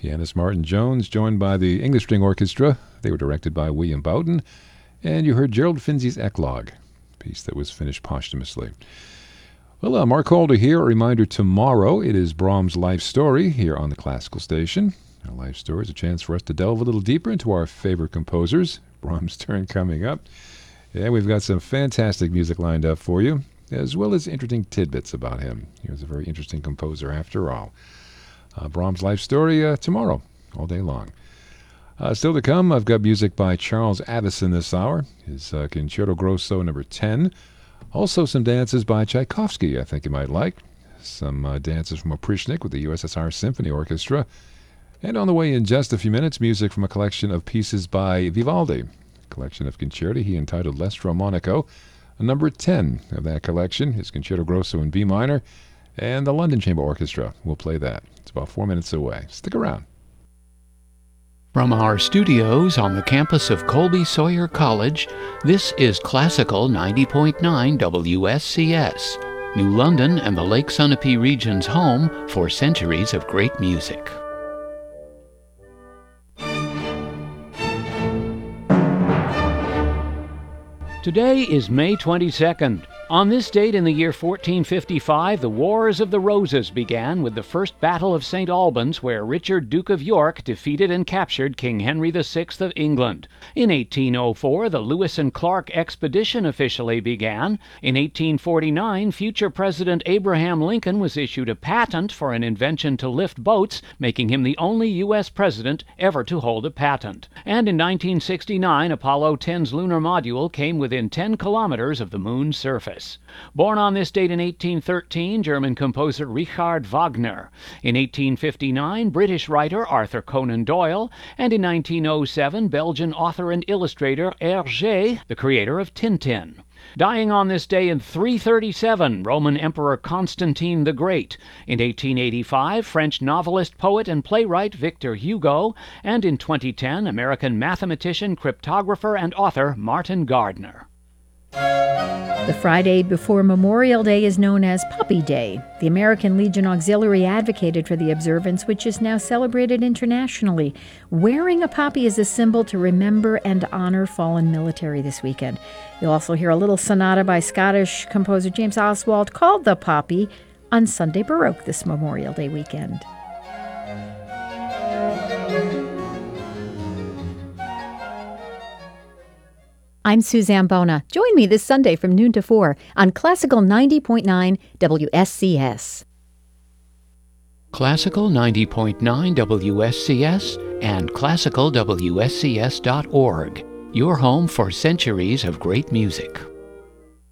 Pianist Martin Jones, joined by the English String Orchestra. They were directed by William Bowden. And you heard Gerald Finzi's Eclogue, a piece that was finished posthumously. Well, Mark Holder here. A reminder, tomorrow it is Brahms' Life Story here on the Classical Station. Our Life Story is a chance for us to delve a little deeper into our favorite composers. Brahms' turn coming up. Yeah, we've got some fantastic music lined up for you, as well as interesting tidbits about him. He was a very interesting composer after all. Brahms' Life Story tomorrow, all day long. Still to come, I've got music by Charles Addison this hour, his Concerto Grosso No. 10. Also some dances by Tchaikovsky I think you might like. Some dances from Oprishnik with the USSR Symphony Orchestra. And on the way in just a few minutes, music from a collection of pieces by Vivaldi. A collection of concerti he entitled L'Estro Monaco. Number 10 of that collection, his Concerto Grosso in B minor. And the London Chamber Orchestra will play that. It's about 4 minutes away. Stick around. From our studios on the campus of Colby Sawyer College, this is Classical 90.9 WSCS, New London and the Lake Sunapee region's home for centuries of great music. Today is May 22nd. On this date in the year 1455, the Wars of the Roses began with the First Battle of St. Albans, where Richard, Duke of York, defeated and captured King Henry VI of England. In 1804, the Lewis and Clark Expedition officially began. In 1849, future President Abraham Lincoln was issued a patent for an invention to lift boats, making him the only U.S. president ever to hold a patent. And in 1969, Apollo 10's lunar module came within 10 kilometers of the moon's surface. Born on this date in 1813, German composer Richard Wagner. In 1859, British writer Arthur Conan Doyle. And in 1907, Belgian author and illustrator Hergé, the creator of Tintin. Dying on this day in 337, Roman Emperor Constantine the Great. In 1885, French novelist, poet, and playwright Victor Hugo. And in 2010, American mathematician, cryptographer, and author Martin Gardner. The Friday before Memorial Day is known as Poppy Day. The American Legion Auxiliary advocated for the observance, which is now celebrated internationally. Wearing a poppy is a symbol to remember and honor fallen military this weekend. You'll also hear a little sonata by Scottish composer James Oswald called The Poppy on Sunday Baroque this Memorial Day weekend. I'm Suzanne Bona. Join me this Sunday from noon to 4 on Classical 90.9 WSCS. Classical 90.9 WSCS and classicalwscs.org, your home for centuries of great music.